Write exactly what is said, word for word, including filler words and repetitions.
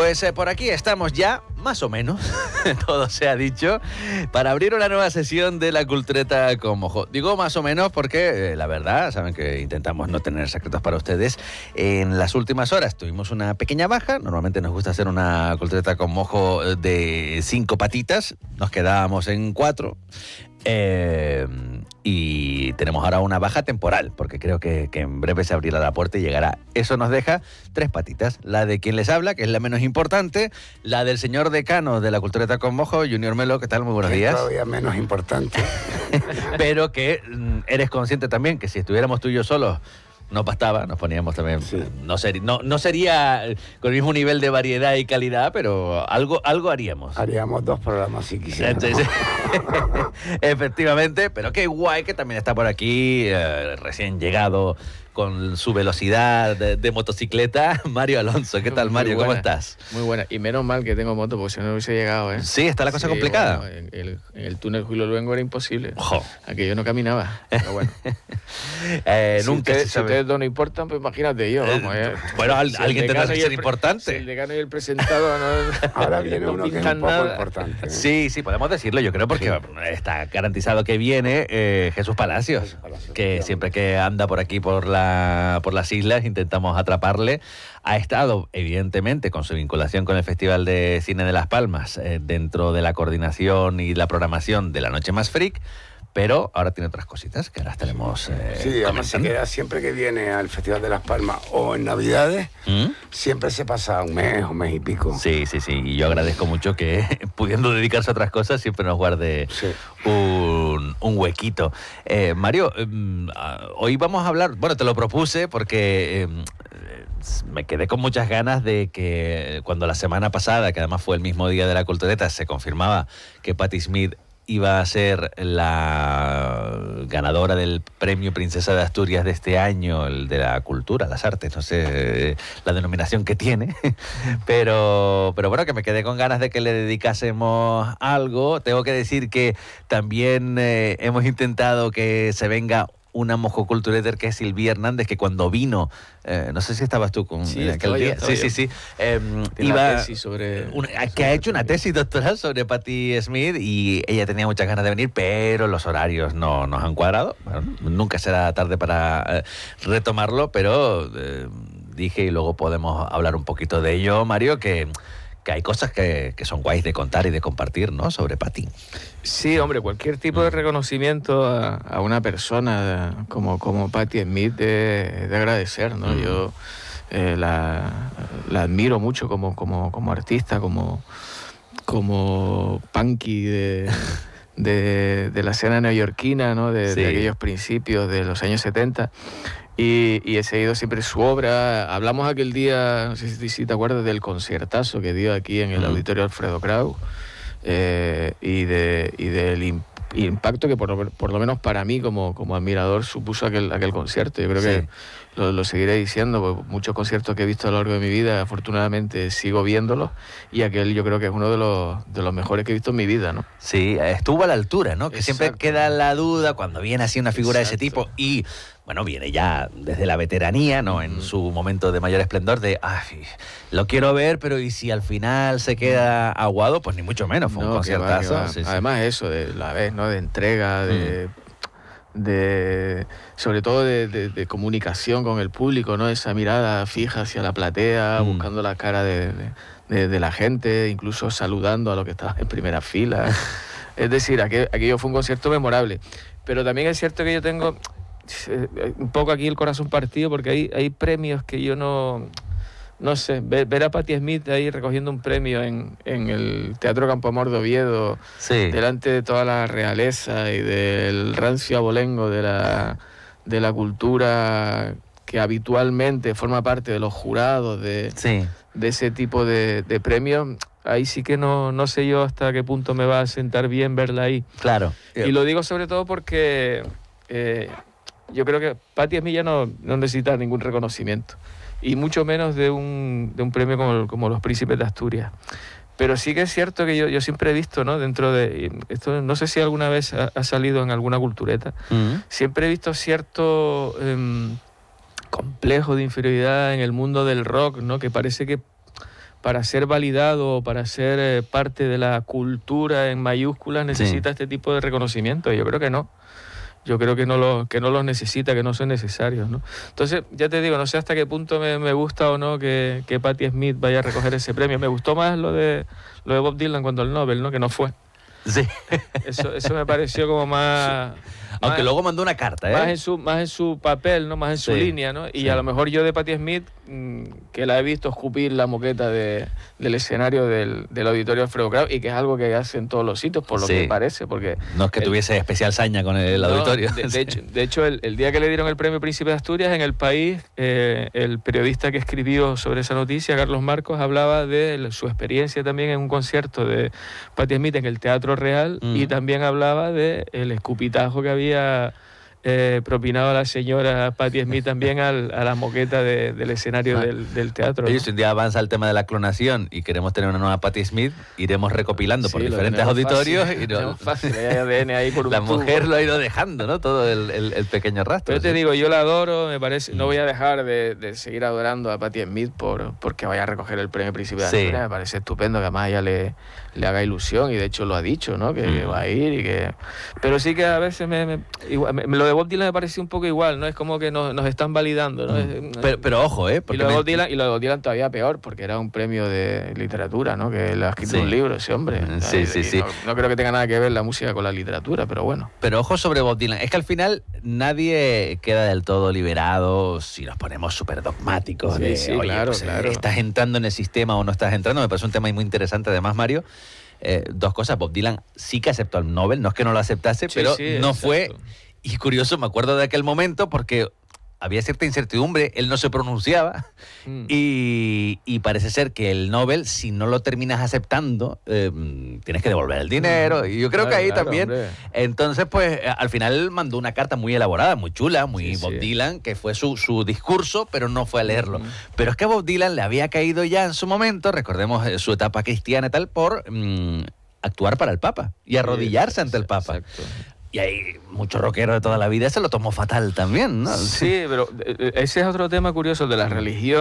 Pues eh, por aquí estamos ya, más o menos, todo se ha dicho, para abrir una nueva sesión de La Cultureta con Mojo. Digo más o menos porque, eh, la verdad, saben que intentamos no tener secretos para ustedes. En las últimas horas tuvimos una pequeña baja. Normalmente nos gusta hacer una Cultureta con Mojo de cinco patitas. Nos quedábamos en cuatro. Eh, y tenemos ahora una baja temporal, porque creo que, que en breve se abrirá la puerta y llegará. Eso nos deja tres patitas. La de quien les habla, que es la menos importante, la del señor decano de La Cultureta con Mojo, Junior Melo. ¿Qué tal? Muy buenos que días. Todavía menos importante. Pero que mm, eres consciente también que si estuviéramos tú y yo solos, no bastaba, nos poníamos también. Sí. No, ser, no, no sería con el mismo nivel de variedad y calidad, pero algo, algo haríamos. Haríamos dos programas si quisiéramos. Entonces, efectivamente, pero qué guay que también está por aquí, eh, recién llegado, con su velocidad de, de motocicleta, Mario Alonso. ¿Qué tal, Mario? ¿Cómo estás? Muy buena. Y menos mal que tengo moto, porque si no, no hubiese llegado, ¿eh? Sí, está la cosa sí, complicada. Bueno, en, el, en el túnel Julio Luengo era imposible. Ojo. Aquello no caminaba, pero bueno. eh, si nunca usted, se si ustedes no importan, pues imagínate yo, vamos. Eh, bueno, al, si alguien tendrá que ser pre, importante. Si el decano y el presentado no... Ahora viene uno que es un poco nada. importante. ¿eh? Sí, sí, podemos decirlo, yo creo, porque sí. está garantizado que viene eh, Jesús Palacios, Jesús Palacios que siempre que anda por aquí, por la por las islas, intentamos atraparle. Ha estado, evidentemente, con su vinculación con el Festival de Cine de Las Palmas, eh, dentro de la coordinación y la programación de la Noche Más Freak, pero ahora tiene otras cositas que ahora estaremos eh, Sí, además se queda siempre que viene al Festival de Las Palmas o en Navidades, ¿Mm? siempre se pasa un mes, un mes y pico. Sí, sí, sí, y yo agradezco mucho que, pudiendo dedicarse a otras cosas, siempre nos guarde sí. un, un huequito. Eh, Mario, eh, hoy vamos a hablar, bueno, te lo propuse porque... Eh, me quedé con muchas ganas de que cuando la semana pasada, que además fue el mismo día de la Cultureta, se confirmaba que Patti Smith iba a ser la ganadora del premio Princesa de Asturias de este año, el de la cultura, las artes, no sé la denominación que tiene, pero, pero bueno, que me quedé con ganas de que le dedicásemos algo. Tengo que decir que también eh, hemos intentado que se venga una Mojo Cultureter, que es Silvia Hernández, que cuando vino, eh, no sé si estabas tú con sí, aquel día, yo, sí, yo. sí, sí, eh, iba tesis sobre, una, sobre que ha hecho una tesis doctoral sobre Patti Smith y ella tenía muchas ganas de venir, pero los horarios no nos han cuadrado. Bueno, nunca será tarde para eh, retomarlo, pero eh, dije, y luego podemos hablar un poquito de ello, Mario, que... que hay cosas que, que son guays de contar y de compartir, ¿no?, sobre Patti. Sí, hombre, cualquier tipo de reconocimiento a, a una persona como, como Patti Smith es de agradecer, ¿no? Mm. Yo eh, la, la admiro mucho como, como, como artista, como, como punky de, de, de la escena neoyorquina, ¿no?, de, sí. de aquellos principios de los años setenta. Y, y he seguido siempre su obra. Hablamos aquel día, no sé si, si te acuerdas, del conciertazo que dio aquí en el uh-huh. Auditorio Alfredo Kraus, eh, y, de, y del imp- impacto que por, por lo menos para mí como, como admirador supuso aquel, aquel concierto. Yo creo sí. que lo, lo seguiré diciendo, porque muchos conciertos que he visto a lo largo de mi vida, afortunadamente sigo viéndolos, y aquel yo creo que es uno de los, de los mejores que he visto en mi vida, ¿no? Sí, estuvo a la altura, ¿no? Que Exacto. siempre queda la duda cuando viene así una figura Exacto. de ese tipo y... Bueno, viene ya desde la veteranía, ¿no? En su momento de mayor esplendor, de, ay, lo quiero ver, pero ¿y si al final se queda aguado? Pues ni mucho menos, fue no, un conciertazo. Va, va. Sí, Además sí. eso, de la vez, ¿no? De entrega, de... Mm. de sobre todo de, de, de comunicación con el público, ¿no? Esa mirada fija hacia la platea, mm. buscando la cara de, de, de, de la gente, incluso saludando a los que estaban en primera fila. Es decir, aquello, aquello fue un concierto memorable. Pero también es cierto que yo tengo... un poco aquí el corazón partido, porque hay, hay premios que yo no no sé, ver, ver a Patti Smith ahí recogiendo un premio en, en el Teatro Campoamor de Oviedo, sí. delante de toda la realeza y del rancio abolengo de la, de la cultura que habitualmente forma parte de los jurados de, sí. de ese tipo de, de premios. Ahí sí que no, no sé yo hasta qué punto me va a sentar bien verla ahí. Claro. Y lo digo sobre todo porque eh, yo creo que Patti Smith ya no, no necesita ningún reconocimiento, y mucho menos de un, de un premio como, como los Príncipes de Asturias. Pero sí que es cierto que yo, yo siempre he visto, ¿no?, dentro de... Esto no sé si alguna vez ha, ha salido en alguna cultureta. Uh-huh. Siempre he visto cierto eh, complejo de inferioridad en el mundo del rock, ¿no?, que parece que para ser validado, para ser eh, parte de la cultura en mayúsculas, necesita sí. este tipo de reconocimiento. Yo creo que no. Yo creo que no, lo, que no los necesita, que no son necesarios, ¿no? Entonces, ya te digo, no sé hasta qué punto me, me gusta o no que, que Patti Smith vaya a recoger ese premio. Me gustó más lo de, lo de Bob Dylan cuando el Nobel, ¿no? Que no fue. Sí. Eso, eso me pareció como más... Aunque más, luego mandó una carta, ¿eh? Más en su, más en su papel, ¿no? Más en su sí, línea, ¿no? Y sí. a lo mejor yo de Patti Smith, mmm, que la he visto escupir la moqueta de, del escenario del, del Auditorio Alfredo Kraus, y que es algo que hace en todos los sitios, por lo sí. que parece, porque... No es que el, tuviese especial saña con el no, auditorio. De, de hecho, de hecho el, el día que le dieron el premio Príncipe de Asturias, en El País, eh, el periodista que escribió sobre esa noticia, Carlos Marcos, hablaba de su experiencia también en un concierto de Patti Smith en el Teatro Real, mm. y también hablaba de el escupitajo que había eh, propinado a la señora Patti Smith también al, a la moqueta de, del escenario ah. del, del teatro. Oye, ¿no? Si un día avanza el tema de la clonación y queremos tener una nueva Patti Smith, iremos recopilando sí, por diferentes auditorios. Fácil, y no, fácil, hay A D N ahí por un la tubo. Mujer lo ha ido dejando, ¿no? Todo el, el, el pequeño rastro. Pero ¿sí? te digo, yo la adoro, me parece, mm. no voy a dejar de, de seguir adorando a Patti Smith por, porque vaya a recoger el premio Príncipe de Asturias. Sí. Me parece estupendo que además ella le, le haga ilusión, y de hecho lo ha dicho, ¿no? Que, mm. que va a ir y que... Pero sí que a veces me, me, igual, me, lo de Bob Dylan me parece un poco igual, ¿no? Es como que nos, nos están validando, ¿no? Mm. Pero, pero ojo, ¿eh? Y lo, de Bob Dylan, y lo de Bob Dylan todavía peor, porque era un premio de literatura, ¿no? Que le ha escrito sí. un libro ese hombre. Sí, y, sí, y sí. No, no creo que tenga nada que ver la música con la literatura, pero bueno. Pero ojo sobre Bob Dylan. Es que al final nadie queda del todo liberado si nos ponemos súper dogmáticos. Sí, de, sí, oye, claro, pues, claro. ¿estás entrando en el sistema o no estás entrando? Me parece un tema muy interesante además, Mario. Eh, dos cosas. Bob Dylan sí que aceptó el Nobel, no es que no lo aceptase, sí, pero sí, no exacto. fue... Y curioso, me acuerdo de aquel momento porque había cierta incertidumbre, él no se pronunciaba mm. y, y parece ser que el Nobel, si no lo terminas aceptando, eh, tienes que devolver el dinero. Mm. Y yo creo claro, que ahí claro, también... Hombre. Entonces, pues, al final mandó una carta muy elaborada, muy chula, muy sí, Bob sí. Dylan, que fue su, su discurso, pero no fue a leerlo. Mm. Pero es que a Bob Dylan le había caído ya en su momento, recordemos su etapa cristiana y tal, por mm, actuar para el Papa y arrodillarse sí, ante el Papa. Exacto. Y hay mucho rockero de toda la vida, se lo tomó fatal también, ¿no? Sí, pero ese es otro tema curioso de la religión.